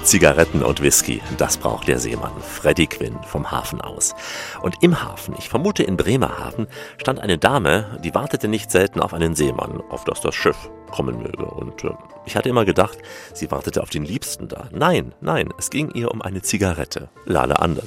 Zigaretten und Whisky, das braucht der Seemann. Freddy Quinn vom Hafen aus. Und im Hafen, ich vermute in Bremerhaven, stand eine Dame, die wartete nicht selten auf einen Seemann, auf dass das Schiff kommen möge. Und ich hatte immer gedacht, sie wartete auf den Liebsten da. Nein, es ging ihr um eine Zigarette. Lale anders.